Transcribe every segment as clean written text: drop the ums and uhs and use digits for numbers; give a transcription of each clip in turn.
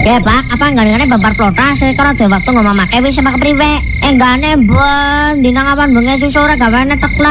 Ya Pak, apa enggak babar plotas kalau ada waktu ngomong make wis sama kepriwe. Enggane ben dina ngawan bengi susu ora gawane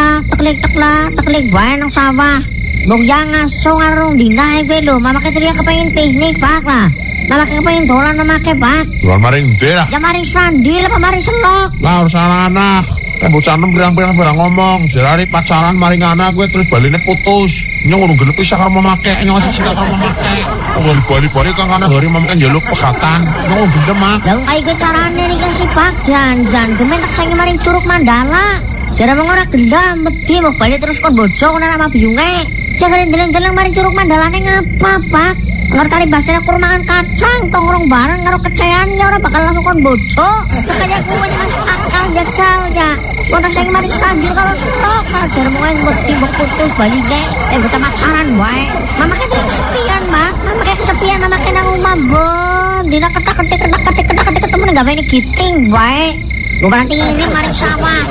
teklik wae nang sawah. Mbok jangan ngaso karo dina iki lho, mamake tria kepengin piknik Pak lah. Mamake kepengin dolan mamake Pak. Dolan maring ndi lah? Ya maring Srandil apa maring Selok. Lah urusan anak. Bocah nom pirang-pirang ngomong, jerari pacaran maring anak gue terus baline putus. Nyong urung gelem pisah karo mamake, nyong sik karo mamake. Bali-bali kang kana hari mamake njaluk pegatan. Nyong gelem mak. Lah kaya iku carane iki si Pak Jan gemen tak sange maring Curug Mandala. Jare mung ora gendam wedi mau bali terus kon bojo kono nama biyunge. Ya kare deleng-deleng maring Curug Mandalane ngapa Pak? Ngertani basane kurmangan kacang tongkrong bareng karo keceannya ora bakal langsung kon bojo. Kaya gue masuk akal jajal ya. Kok sing mari Srandil kalau Selok ajar mung wedi putus baline bocah pacaran wae. Mamake terus kesepian, Mak. Mamake kesepian, mamake nang omah bon. Dina ketak-ketik ketemu gawe ini giting wae. Gue berarti ini maring sawah.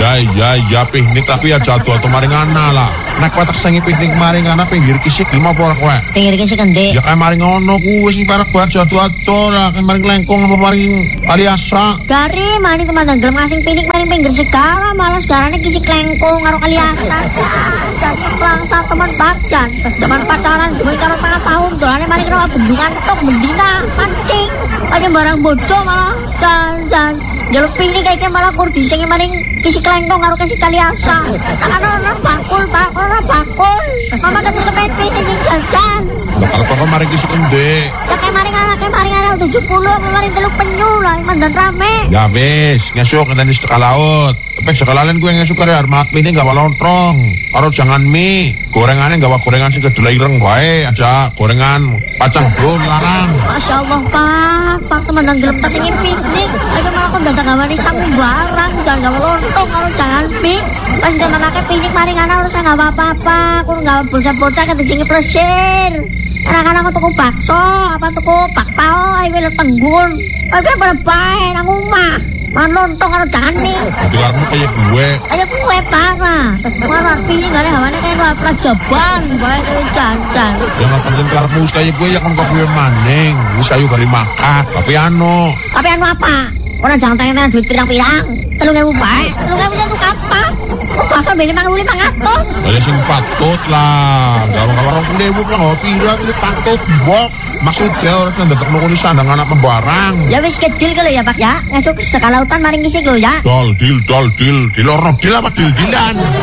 Ya piknik tapi ya jadwal atau maring ana lah. Nek kowe tak sengi piknik maring ana pinggir kisik lima apa ora kowe? Pinggir kisik endi? Ya kayak maring ngono kuwi sing parek buat jadwal lah kan maring lengkong apa maring Kaliasa. Gari maning teman gelem ngasing piknik maring pinggir segala malah segarane kisik lengkong karo Kaliasa. Jan langsa teman Bakjan. Zaman pacaran gue karo tengah tahun dolane maring karo bendungan tok bendina mancing. Aja barang bojo malah jan jaluk piknik kayak malah kur disengi maring kisik lengkong karo kisik Kaliasa. Ana bakul Pak, ora bakul. Mama ketul kepepet sing jajan. Lah karo maring kisik endi? Ya kayak maring anak 70 apa maring 3 penyu lah mandan rame. Ya wis, ngesuk ngene di sekal laut. Tapi sekalian gue ngesuk karo armat ini gawa lontrong. Karo jangan mie. Gorengane gawa gorengan sing kedelai ireng wae aja gorengan pacang blon larang. Masyaallah Pak teman gelem tas ini piknik. Ayo malah kok dadak gawani sangu barang, jangan gawa lontong karo jangan mie. Pas dia mamake piknik maring ana urusan gawa apa-apa, kun gawa bocah-bocah kedesingi plesir. Anak-anak tuku bakso, apa tuku bakpao, ayo le tenggun. Ayo bae nang omah. Manontong karo jangan nih. Jadi karena kayak gue. Kayak gue Pak lah. Mana pilih gak ada hawane kayak dua pelajaban, bae kayak jangan. Ya nggak penting karena kayak gue ya kan gue maning, bisa ayo kali makan. Tapi anu apa? Orang jangan tanya duit pirang-pirang. 3.000 bae. 3.000 untuk apa? Kok pasal beli 5.500? Saya sing patut lah. Kalau 20.000 lah ngopi lah ini patut bok. Maksudnya harus ngedetek nunggu di sandang anak pembarang. Ya wis kedil kalau ya Pak ya. Ngasuk sekalautan maring kisik lo ya. Dol deal. Dilorno deal apa deal-dealan?